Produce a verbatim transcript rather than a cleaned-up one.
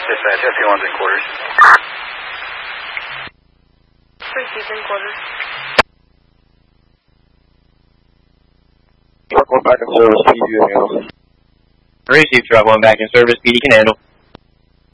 Dispatch, F P one's in quarters. Received in quarters. Truck one back in service, P D can handle. Receive truck one back in service, P D can handle.